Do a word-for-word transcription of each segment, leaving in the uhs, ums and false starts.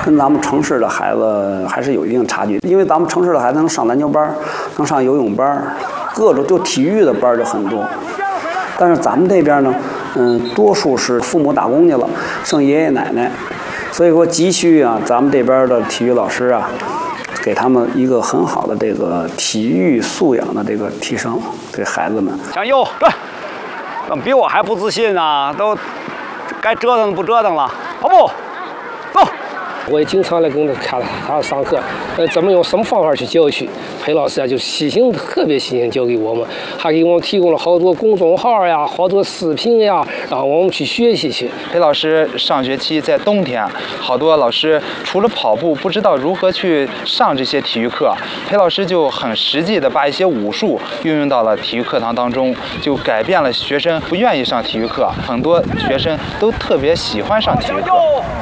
跟咱们城市的孩子还是有一定差距。因为咱们城市的孩子能上篮球班，能上游泳班，各种就体育的班就很多。但是咱们这边呢，嗯，多数是父母打工去了，剩爷爷奶奶，所以说急需啊，咱们这边的体育老师啊，给他们一个很好的这个体育素养的这个提升，对孩子们。 向右，对，怎么比我还不自信呢？都该折腾不折腾了，跑步，走。 我也经常来跟他看他上课，呃，怎么用什么方法去教学？裴老师啊，就细心，特别细心教给我们，还给我们提供了好多公众号呀，好多视频呀，让我们去学习去。 裴老师上学期在冬天，好多老师除了跑步，不知道如何去上这些体育课，裴老师就很实际的把一些武术运用到了体育课堂当中，就改变了学生不愿意上体育课，很多学生都特别喜欢上体育课。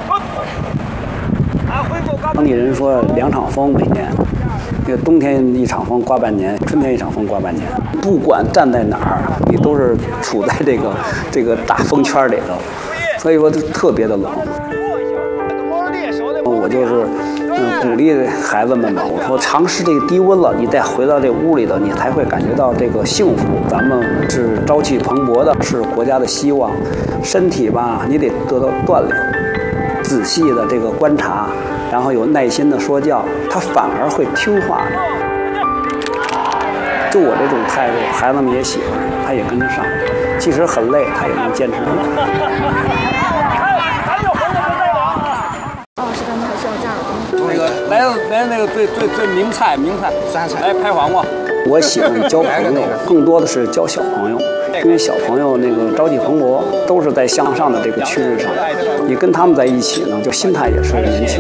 当地人说两场风每年，那个冬天一场风刮半年，春天一场风刮半年。不管站在哪儿，你都是处在这个这个大风圈里头，所以说就特别的冷。我就是嗯鼓励孩子们吧，我说尝试这个低温了，你再回到这屋里头，你才会感觉到这个幸福。咱们是朝气蓬勃的，是国家的希望，身体吧你得得到锻炼。仔细的这个观察，然后有耐心的说教，他反而会听话的。就我这种态度，孩子们也喜欢，他也跟着上。即使很累，他也能坚持。 哦，是他们还需要这样的。 那个来来那个最最最名菜名菜三菜来拍黄瓜。 我喜欢交朋友，更多的是交小朋友。因为小朋友那个朝气蓬勃，都是在向上的这个趋势上，你跟他们在一起呢，就心态也是年轻。